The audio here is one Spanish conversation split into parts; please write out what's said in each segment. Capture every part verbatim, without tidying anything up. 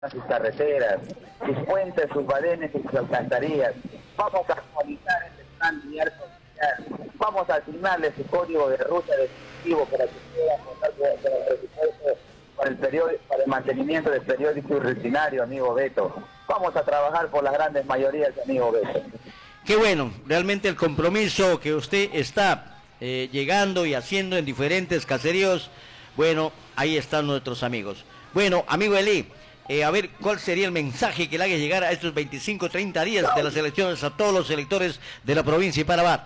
sus carreteras, sus puentes, sus badenes y sus alcantarillas. Vamos a actualizar este plan lineal social. Vamos a asignarle su código de ruta definitivo para que pueda contar con el presupuesto para el, periodo, para el mantenimiento del periódico y rutinario, amigo Beto. Vamos a trabajar por las grandes mayorías, amigo Beto. Qué bueno, realmente el compromiso que usted está eh, llegando y haciendo en diferentes caseríos, bueno, ahí están nuestros amigos. Bueno, amigo Eli, eh, a ver, ¿cuál sería el mensaje que le haga llegar a estos veinticinco, treinta días de las elecciones a todos los electores de la provincia de Parabá?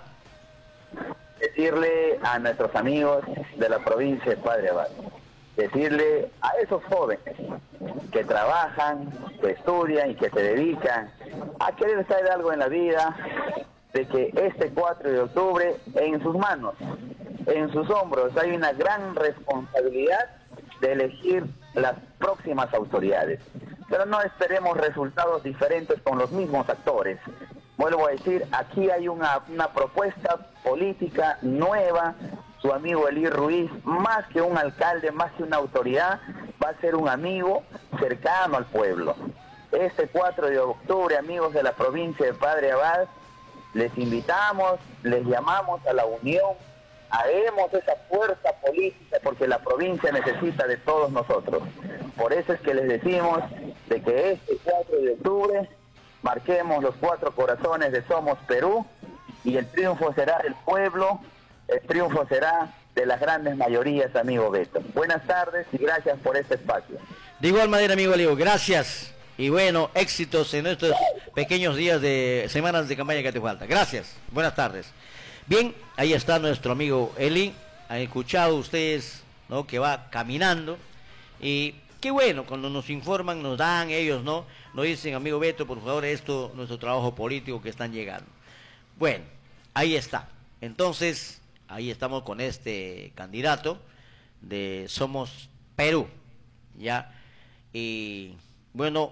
Decirle a nuestros amigos de la provincia de Padre Abad, decirle a esos jóvenes que trabajan, que estudian y que se dedican a querer saber algo en la vida, de que este cuatro de octubre en sus manos, en sus hombros, hay una gran responsabilidad de elegir las próximas autoridades. Pero no esperemos resultados diferentes con los mismos actores. Vuelvo a decir, aquí hay una, una propuesta política nueva. Su amigo Eli Ruiz, más que un alcalde, más que una autoridad, va a ser un amigo cercano al pueblo. Este cuatro de octubre, amigos de la provincia de Padre Abad, les invitamos, les llamamos a la unión, haremos esa fuerza política porque la provincia necesita de todos nosotros. Por eso es que les decimos de que este cuatro de octubre marquemos los cuatro corazones de Somos Perú y el triunfo será del pueblo, el triunfo será de las grandes mayorías, amigo Beto. Buenas tardes y gracias por este espacio. De igual manera, amigo Eliu, gracias. Y bueno, éxitos en estos pequeños días de semanas de campaña que te falta. Gracias. Buenas tardes. Bien, ahí está nuestro amigo Eli. Han escuchado ustedes, ¿no?, que va caminando. Y qué bueno, cuando nos informan, nos dan ellos, ¿no? Nos dicen, amigo Beto, por favor, esto, nuestro trabajo político que están llegando. Bueno, ahí está. Entonces, ahí estamos con este candidato de Somos Perú, ¿ya? Y bueno,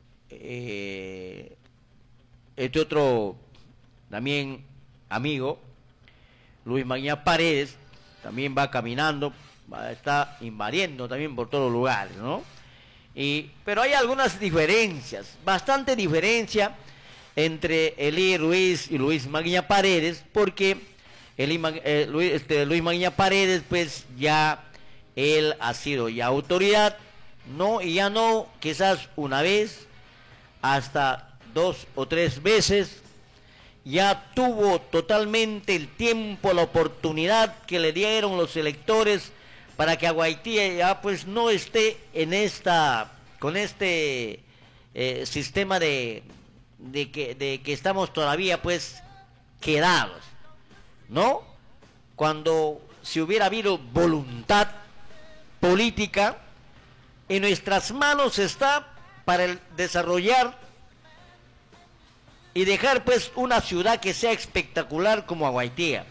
eh, este otro también amigo, Luis Magña Paredes, también va caminando, va, está invadiendo también por todos los lugares, ¿no? Y, pero hay algunas diferencias, bastante diferencia entre Eli Ruiz y Luis Magña Paredes, porque Eli, eh, Luis, este, Luis Magña Paredes, pues ya él ha sido ya autoridad, no, y ya no quizás una vez, hasta dos o tres veces, ya tuvo totalmente el tiempo, la oportunidad que le dieron los electores para que Aguaitía ya pues no esté en esta, con este eh, sistema de, de, que, de que estamos todavía pues quedados, ¿no? Cuando si hubiera habido voluntad política, en nuestras manos está para el desarrollar y dejar pues una ciudad que sea espectacular como Aguaitía.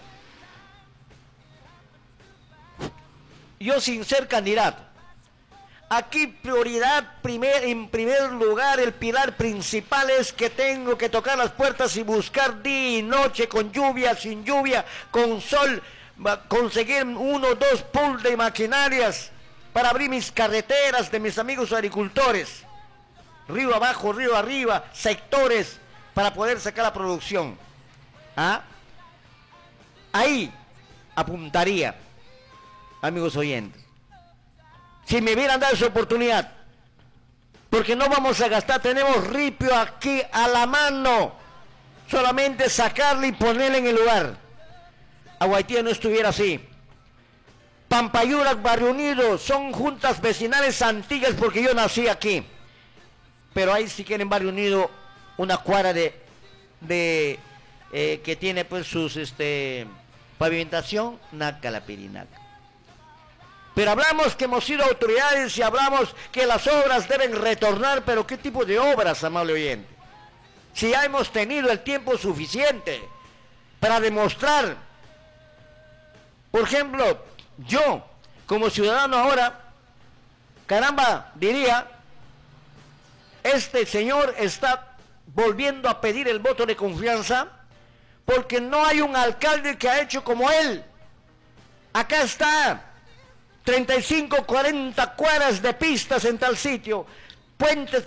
Yo sin ser candidato, aquí prioridad primer, en primer lugar, el pilar principal es que tengo que tocar las puertas y buscar día y noche, con lluvia, sin lluvia, con sol, conseguir uno o dos pools de maquinarias para abrir mis carreteras de mis amigos agricultores, río abajo, río arriba, sectores para poder sacar la producción. ¿Ah? Ahí apuntaría, amigos oyentes, si me hubieran dado esa oportunidad, porque no vamos a gastar, tenemos ripio aquí a la mano, solamente sacarle y ponerle en el lugar. Aguaitía no estuviera así. Pampayurac, Barrio Unido, son juntas vecinales antiguas porque yo nací aquí. Pero ahí si quieren Barrio Unido, una cuadra de, de eh, que tiene pues sus este pavimentación, naca la pirinaca. Pero hablamos que hemos sido autoridades y hablamos que las obras deben retornar, pero ¿qué tipo de obras, amable oyente? Si ya hemos tenido el tiempo suficiente para demostrar, por ejemplo, yo, como ciudadano ahora, caramba, diría, este señor está volviendo a pedir el voto de confianza porque no hay un alcalde que ha hecho como él. Acá está, treinta y cinco, cuarenta cuadras de pistas en tal sitio, puentes